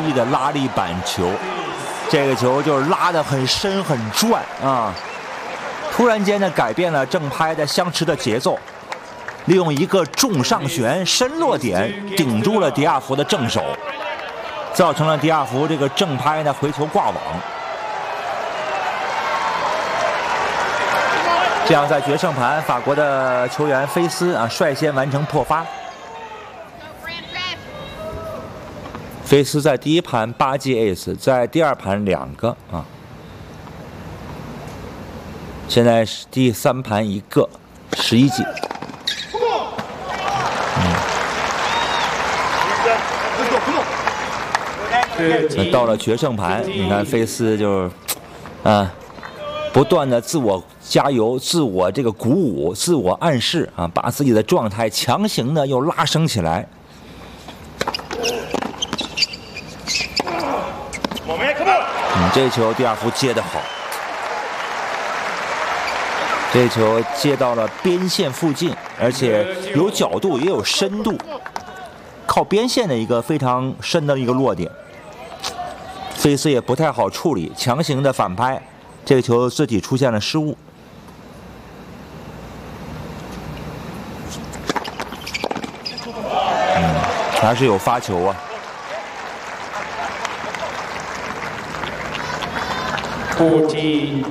意的拉力板球，这个球就是拉得很深很转啊，突然间呢改变了正拍的相持的节奏，利用一个重上旋深落点顶住了迪亚福的正手，造成了迪亚福这个正拍呢回球挂网。这样在决胜盘，法国的球员菲斯啊率先完成破发。菲斯在第一盘8记 ace， 在第二盘2个啊，现在是第3盘1个，11记。到了决胜盘，你看菲斯就是不断的自我加油、自我这个鼓舞、自我暗示啊，把自己的状态强行的又拉升起来。这球迪亚福接得好，这球接到了边线附近，而且有角度也有深度，靠边线的一个非常深的一个落点。菲斯也不太好处理，强行的反拍，这个球自己出现了失误。还是有发球啊。 14-13.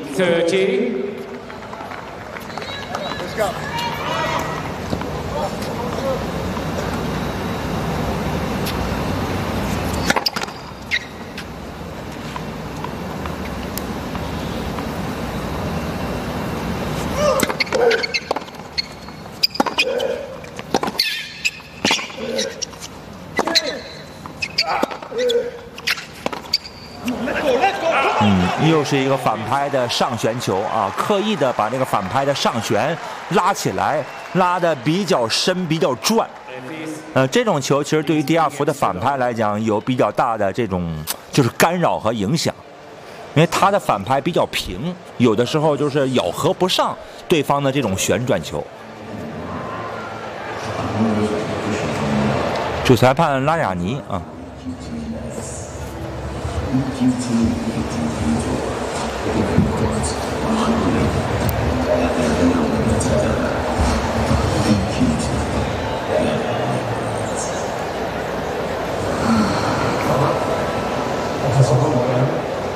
Let's go. Let's go. 又是一个反拍的上旋球啊，刻意的把这个反拍的上旋拉起来，拉的比较深，比较转。这种球其实对于迪亚福的反拍来讲有比较大的这种就是干扰和影响，因为他的反拍比较平，有的时候就是咬合不上对方的这种旋转球。主裁判拉雅尼啊。